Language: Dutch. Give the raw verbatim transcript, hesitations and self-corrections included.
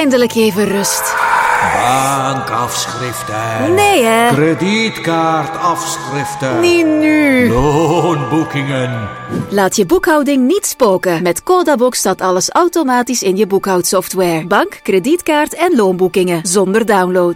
Eindelijk even rust. Bankafschriften. Nee, hè? Kredietkaartafschriften. Niet nu. Loonboekingen. Laat je boekhouding niet spoken. Met Codabox staat alles automatisch in je boekhoudsoftware. Bank, kredietkaart en loonboekingen. Zonder download.